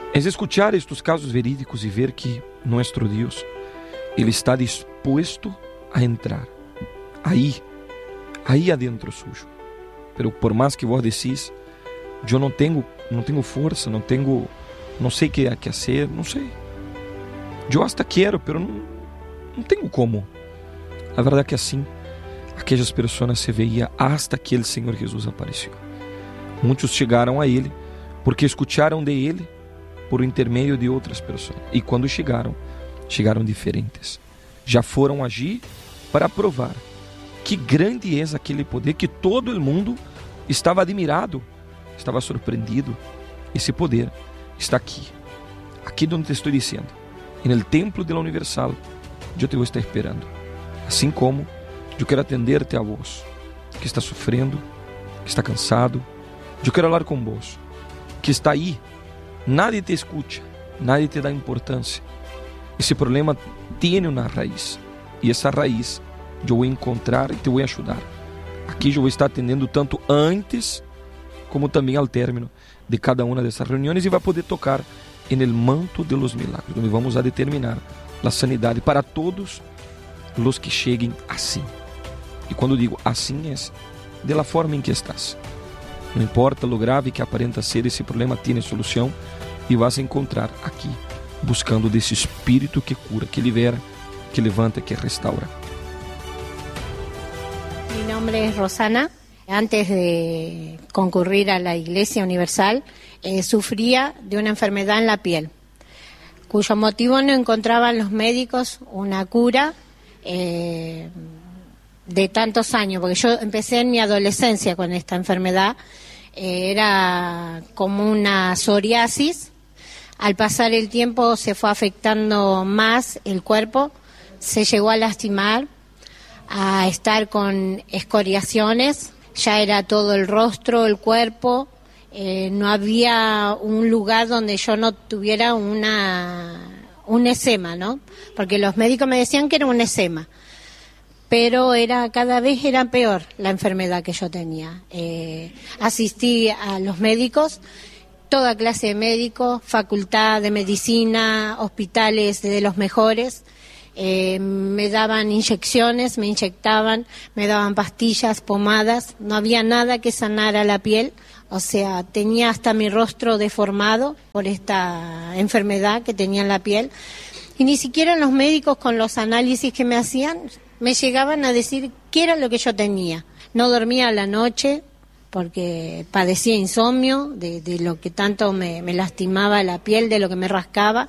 Es escuchar estos casos verídicos y ver que nuestro Dios, Él está dispuesto a entrar ahí adentro suyo. Pero por más que vos decís, yo no tengo fuerza, no sé qué hacer, no sé. Yo hasta quiero, pero no tengo cómo. La verdad que así, aquellas personas se veía hasta que el Señor Jesús apareció. Muchos llegaron a Él porque escucharon de Él por intermedio de outras pessoas. E quando chegaram diferentes. Já foram agir para provar que grande é aquele poder, que todo o mundo estava admirado, estava surpreendido. Esse poder está aqui onde te estou dizendo, no templo da Universal. Eu te vou estar esperando. Assim como eu quero atender-te a vos, que está sofrendo, que está cansado. Eu quero falar com vos, que está aí. Nadie te escucha, nadie te dá importância. Esse problema tem uma raiz, e essa raiz eu vou encontrar e te vou ajudar. Aqui eu vou estar atendendo tanto antes como também ao término de cada uma dessas reuniões, e vai poder tocar no manto de los milagres, onde vamos a determinar a sanidade para todos os que cheguem assim. E quando digo assim, é de la forma em que estás. Não importa lo grave que aparenta ser, esse problema tem solução, e vas a encontrar aqui, buscando desse Espírito que cura, que libera, que levanta, que restaura. Mi nombre es Rosana. Antes de concurrir a la Iglesia Universal, sufría de una enfermedad en la piel, cuyo motivo no encontraban los médicos una cura de tantos años, porque yo empecé en mi adolescencia con esta enfermedad. Era como una psoriasis. Al pasar el tiempo se fue afectando más el cuerpo, se llegó a lastimar, a estar con escoriaciones, ya era todo el rostro, el cuerpo. No había un lugar donde yo no tuviera un eczema, ¿no? Porque los médicos me decían que era un eczema, pero cada vez era peor la enfermedad que yo tenía. Asistí a los médicos, toda clase de médicos, facultad de medicina, hospitales de los mejores. Me daban inyecciones, me inyectaban, me daban pastillas, pomadas. No había nada que sanara la piel. O sea, tenía hasta mi rostro deformado por esta enfermedad que tenía en la piel. Y ni siquiera los médicos, con los análisis que me hacían, me llegaban a decir qué era lo que yo tenía. No dormía a la noche porque padecía insomnio, de lo que tanto me lastimaba la piel, de lo que me rascaba.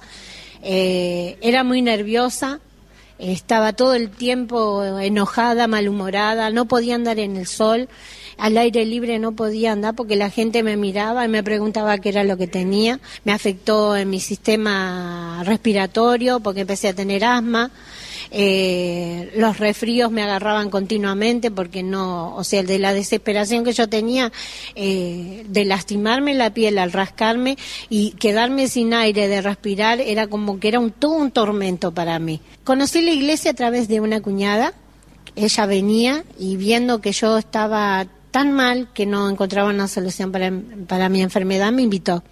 Era muy nerviosa, estaba todo el tiempo enojada, malhumorada, no podía andar en el sol, al aire libre no podía andar porque la gente me miraba y me preguntaba qué era lo que tenía. Me afectó en mi sistema respiratorio porque empecé a tener asma. Los resfríos me agarraban continuamente porque de la desesperación que yo tenía de lastimarme la piel al rascarme y quedarme sin aire de respirar, era como que era todo un tormento para mí. Conocí la iglesia a través de una cuñada. Ella venía y viendo que yo estaba tan mal que no encontraba una solución para mi enfermedad, me invitó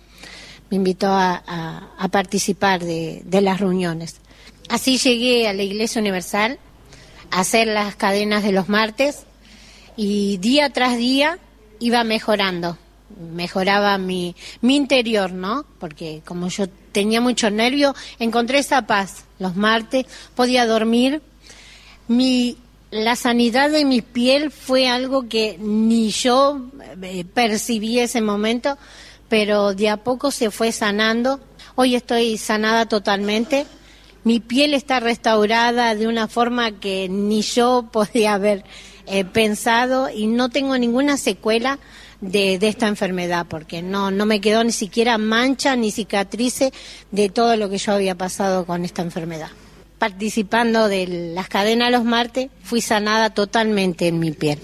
a participar de las reuniones. Así llegué a la Iglesia Universal a hacer las cadenas de los martes, y día tras día iba mejorando. Mejoraba mi interior, ¿no? Porque como yo tenía mucho nervio, encontré esa paz. Los martes podía dormir. La sanidad de mi piel fue algo que ni yo percibí ese momento, pero de a poco se fue sanando. Hoy estoy sanada totalmente. Mi piel está restaurada de una forma que ni yo podía haber pensado, y no tengo ninguna secuela de esta enfermedad, porque no me quedó ni siquiera mancha ni cicatrices de todo lo que yo había pasado con esta enfermedad. Participando de las cadenas los martes, fui sanada totalmente en mi piel.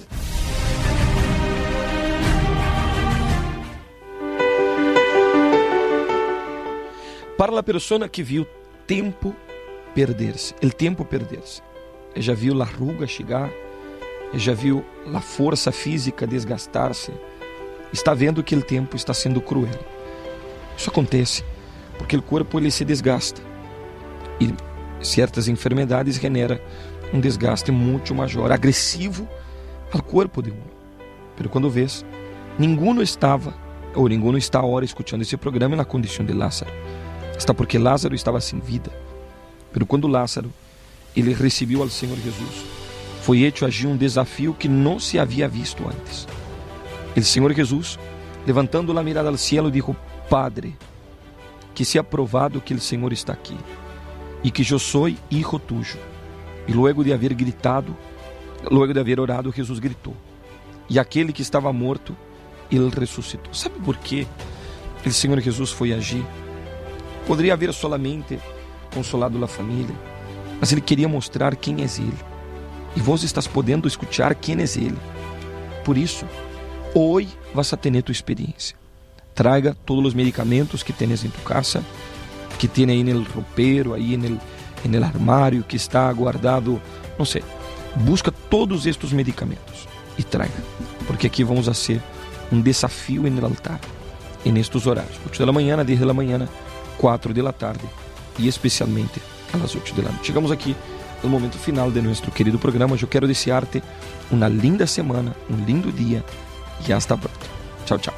Para a pessoa que viu tempo perder-se, já viu a ruga chegar, já viu a força física desgastar-se, está vendo que o tempo está sendo cruel. Isso acontece porque o corpo ele se desgasta e certas enfermidades generam um desgaste muito maior, agressivo ao corpo de um. Mas quando vês, ninguém estava ou ninguém está agora escutando esse programa na condição de Lázaro. Está porque Lázaro estava sem vida. Mas quando Lázaro ele recebeu ao Senhor Jesus, foi hecho allí um desafio que não se havia visto antes. O Senhor Jesus, levantando a mirada ao cielo, disse: Padre, que seja provado que o Senhor está aqui e que eu sou hijo tuyo. E luego de haver gritado, luego de haver orado, Jesus gritou. E aquele que estava morto, ele ressuscitou. Sabe por que o Senhor Jesus foi agir? Poderia haver solamente consolado a família, mas ele queria mostrar quem é ele. E vos estás podendo escutar quem é ele. Por isso, hoje vas a ter tua experiência. Traga todos os medicamentos que tens em tu casa, que tem aí no ropero, aí no armário, que está guardado, não sei. Busca todos estes medicamentos e traga, porque aqui vamos a ser um desafio no altar, nestes horários, 8 da manhã, 10 da manhã, 4 da tarde e especialmente às 8 da noite. Chegamos aqui no momento final de nosso querido programa. Eu quero desejar-te uma linda semana, um lindo dia e hasta pronto. Tchau, tchau.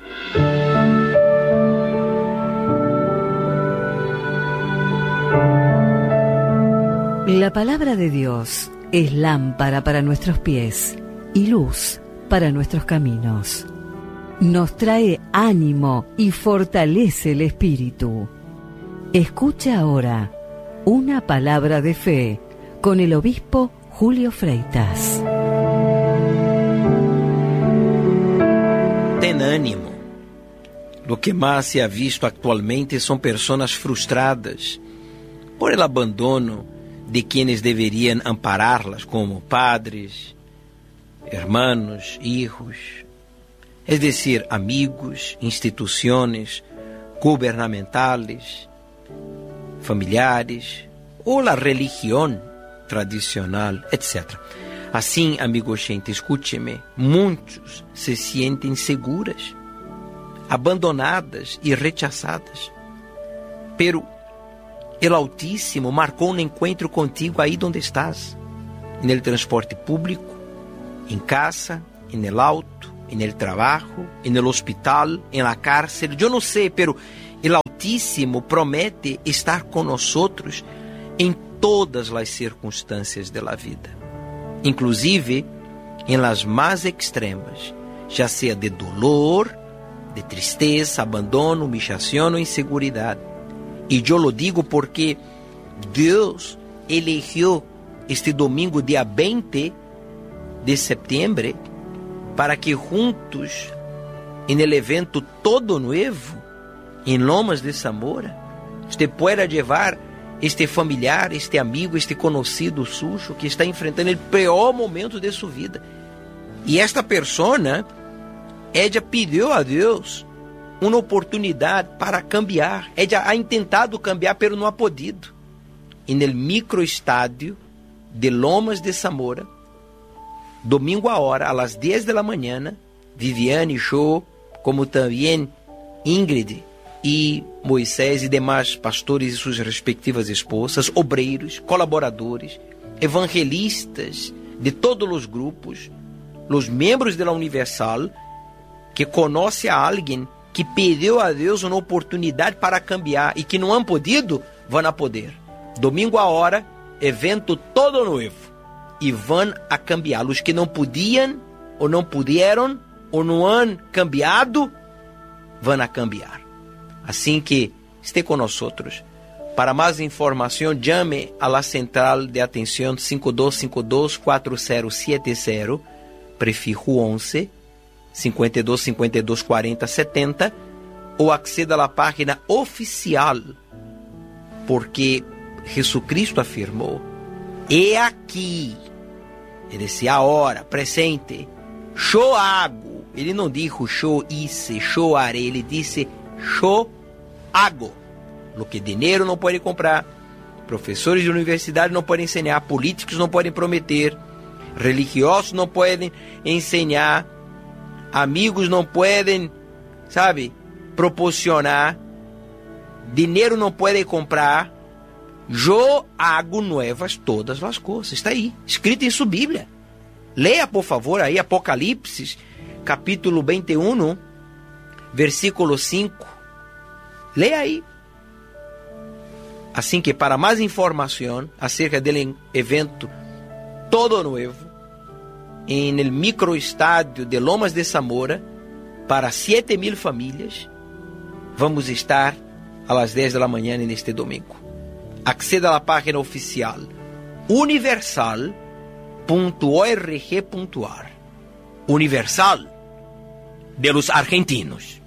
La palabra de Dios es lámpara para nuestros pies y luz para nuestros caminos. Nos trae ánimo y fortalece el espíritu. Escucha ahora una palabra de fe con el obispo Julio Freitas. Ten ánimo. Lo que más se ha visto actualmente son personas frustradas por el abandono de quienes deberían ampararlas, como padres, hermanos, hijos, es decir, amigos, instituciones gubernamentales, familiares ou la religião tradicional, etc. Assim, amigo gente, escute-me, muitos se sentem seguras, abandonadas e rechazadas. Pero el Altíssimo marcou um encontro contigo aí onde estás, no transporte público, em casa, no auto, no trabalho, no hospital, na cárcel, eu não sei, pero el Altíssimo promete estar com nós em todas as circunstâncias da vida, inclusive em las mais extremas, já seja de dolor, de tristeza, abandono, humillação ou inseguridade. E eu lo digo porque Deus eligiu este domingo, dia 20 de setembro, para que juntos, en el evento todo nuevo, em Lomas de Zamora, você pueda levar este familiar, este amigo, este conhecido suyo que está enfrentando o pior momento de sua vida. E esta persona, ella pediu a Deus uma oportunidade para cambiar. Ella ha intentado cambiar, pero não ha podido. E no microestádio de Lomas de Zamora, domingo a hora, a las 10 da manhã, Viviane, eu, como também Ingrid e Moisés e demais pastores e suas respectivas esposas, obreiros, colaboradores, evangelistas de todos os grupos, os membros da Universal, que conhece a alguém que pediu a Deus uma oportunidade para cambiar e que não han podido, vão a poder. Domingo a hora, evento todo novo, e vão a cambiar. Os que não podiam, ou não puderam, ou não han cambiado, vão a cambiar. Assim que esteja conosco. Para mais informação, chame a la central de atenção 5252-4070, prefixo 11, 52 52 40 70, ou acceda à página oficial, porque Jesucristo afirmou: "He aqui", ele disse agora, presente, "yo hago", ele não disse "yo hice", "yo haré", ele disse "yo hago", lo que dinheiro não pode comprar, professores de universidade não podem ensinar, políticos não podem prometer, religiosos não podem ensinar, amigos não podem, proporcionar. dinheiro não pode comprar. Eu hago nuevas todas as coisas. Está aí, escrito em sua Bíblia. Leia, por favor, aí Apocalipse, capítulo 21, versículo 5. Leia aí. Assim que para mais informação acerca do evento Todo Nuevo, em el microestádio de Lomas de Zamora, para 7.000 famílias, vamos estar às 10 da manhã neste domingo. Acceda à página oficial universal.org.ar. Universal de los argentinos.